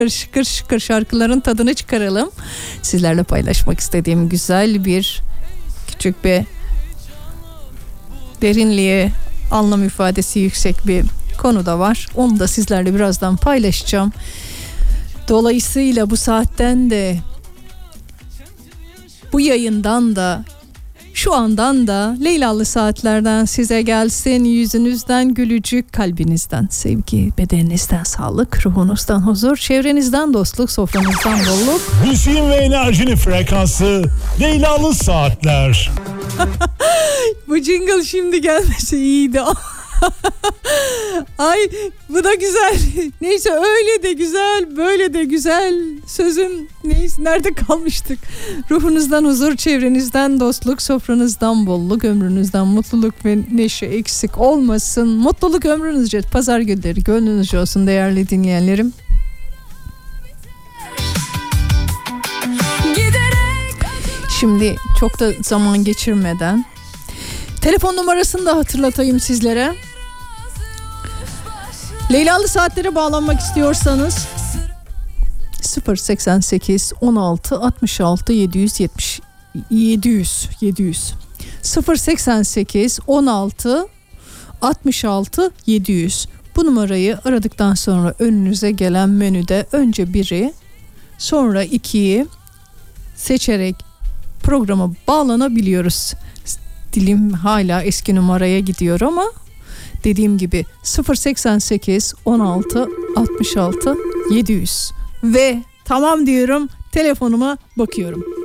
şıkır şıkır şarkıların tadını çıkaralım. Sizlerle paylaşmak istediğim güzel bir küçük bir derinliğe, anlam ifadesi yüksek bir konu da var. Onu da sizlerle birazdan paylaşacağım. Dolayısıyla bu saatten de, bu yayından da, şu andan da Leylalı Saatler'den size gelsin. Yüzünüzden gülücük, kalbinizden sevgi, bedeninizden sağlık, ruhunuzdan huzur, çevrenizden dostluk, sofranızdan bolluk. Müziğin ve enerjinin frekansı Leylalı Saatler. Bu jingle şimdi gelmesi iyiydi. Ay bu da güzel. Neyse, öyle de güzel, böyle de güzel. Sözüm neyse, nerede kalmıştık? Ruhunuzdan huzur, çevrenizden dostluk, sofranızdan bolluk, ömrünüzden mutluluk ve neşe eksik olmasın. Mutluluk ömrünüzce, pazar günleri gönlünüzce olsun değerli dinleyenlerim. Şimdi çok da zaman geçirmeden telefon numarasını da hatırlatayım sizlere. Leylalı Saatlere bağlanmak istiyorsanız 088 16 66 770 700 088 16 66 700. Bu numarayı aradıktan sonra önünüze gelen menüde önce 1'i sonra 2'yi seçerek programa bağlanabiliyoruz. Dilim hala eski numaraya gidiyor ama dediğim gibi 088 16 66 700 ve tamam diyorum, telefonuma bakıyorum.